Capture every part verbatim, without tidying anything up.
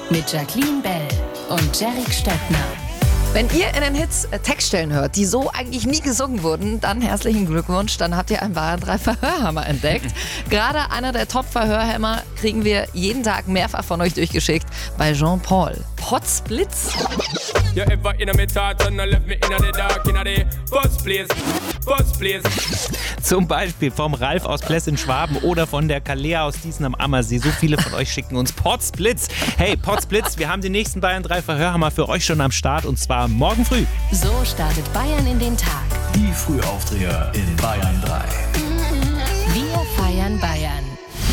mit Jacqueline Bell und Jerick Stettner. Wenn ihr in den Hits äh, Textstellen hört, die so eigentlich nie gesungen wurden, dann herzlichen Glückwunsch, dann habt ihr einen Bayern drei Verhörhammer entdeckt. Gerade einer der Top-Verhörhammer kriegen wir jeden Tag mehrfach von euch durchgeschickt bei Jean-Paul. Potzblitz. You ever in my thoughts and left me in the dark in the first place, first place. Zum Beispiel vom Ralf aus Pless in Schwaben oder von der Kalea aus Diesen am Ammersee. So viele von euch schicken uns Potzblitz. Hey, Potzblitz, wir haben den nächsten Bayern drei Verhörhammer für euch schon am Start und zwar morgen früh. So startet Bayern in den Tag. Die Frühaufdreher in Bayern drei. Wir feiern Bayern.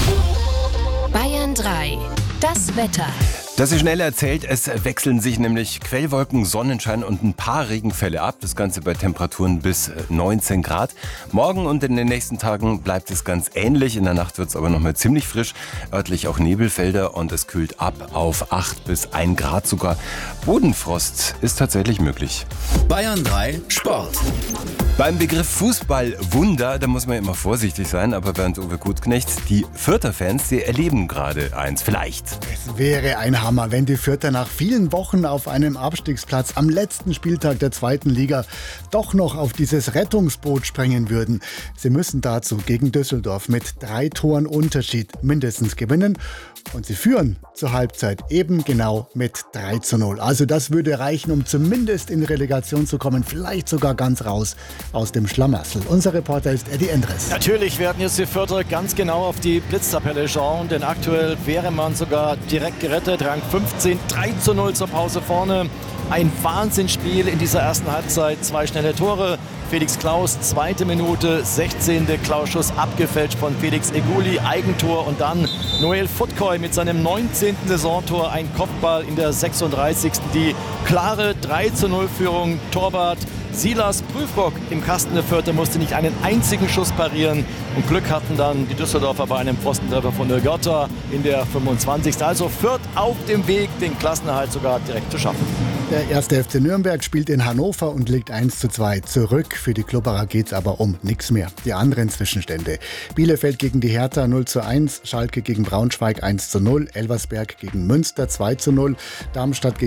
Bayern drei. Das Wetter. Das ist schnell erzählt, es wechseln sich nämlich Quellwolken, Sonnenschein und ein paar Regenfälle ab. Das Ganze bei Temperaturen bis neunzehn Grad. Morgen und in den nächsten Tagen bleibt es ganz ähnlich. In der Nacht wird es aber noch mal ziemlich frisch. Örtlich auch Nebelfelder und es kühlt ab auf acht bis ein Grad sogar. Bodenfrost ist tatsächlich möglich. Bayern drei Sport. Beim Begriff Fußballwunder, da muss man immer vorsichtig sein, aber Bernd-Uwe Gutknecht, die Fürther Fans, die erleben gerade eins, vielleicht. Es wäre ein Hammer, wenn die Fürther nach vielen Wochen auf einem Abstiegsplatz am letzten Spieltag der zweiten Liga doch noch auf dieses Rettungsboot springen würden. Sie müssen dazu gegen Düsseldorf mit drei Toren Unterschied mindestens gewinnen und sie führen zur Halbzeit eben genau mit drei zu null. Also das würde reichen, um zumindest in Relegation zu kommen, vielleicht sogar ganz raus aus dem Schlamassel. Unser Reporter ist Eddie Endres. Natürlich werden jetzt die Fürther ganz genau auf die Blitztabelle schauen, denn aktuell wäre man sogar direkt gerettet. Rang fünfzehn, drei zu null zur Pause vorne. Ein Wahnsinnsspiel in dieser ersten Halbzeit. Zwei schnelle Tore. Felix Klaus, zweite Minute, sechzehnte Klausschuss abgefälscht von Felix Eguli, Eigentor und dann Noel Futkoy mit seinem neunzehnten Saisontor, ein Kopfball in der sechsunddreißigsten Die klare drei zu null Führung. Torwart Silas Prüfrock im Kasten der Fürther musste nicht einen einzigen Schuss parieren und Glück hatten dann die Düsseldorfer bei einem Pfostentreffer von der Götter in der fünfundzwanzigsten Also Fürth auf dem Weg, den Klassenerhalt sogar direkt zu schaffen. Der erste F C Nürnberg spielt in Hannover und liegt eins zu zwei zurück. Für die Klubberer geht es aber um nichts mehr. Die anderen Zwischenstände: Bielefeld gegen die Hertha null zu eins, Schalke gegen Braunschweig eins zu null, Elversberg gegen Münster zwei zu null, Darmstadt gegen